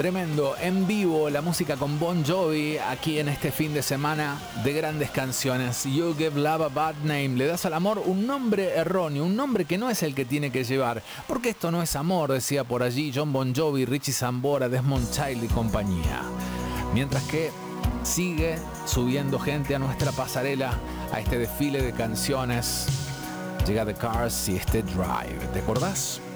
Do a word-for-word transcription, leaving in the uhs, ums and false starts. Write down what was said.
Tremendo, en vivo, la música con Bon Jovi, aquí en este fin de semana de grandes canciones. You Give Love a Bad Name, le das al amor un nombre erróneo, un nombre que no es el que tiene que llevar, porque esto no es amor, decía por allí John Bon Jovi, Richie Sambora, Desmond Child y compañía. Mientras que sigue subiendo gente a nuestra pasarela, a este desfile de canciones, llega The Cars y este Drive, ¿te acordás?